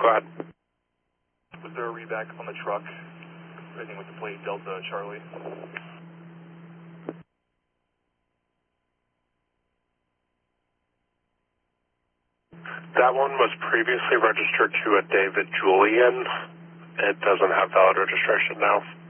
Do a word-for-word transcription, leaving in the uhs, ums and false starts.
go ahead. Was there a reback on the truck? I think with the plate Delta Charlie. That one was previously registered to a David Julian. It doesn't have valid registration now.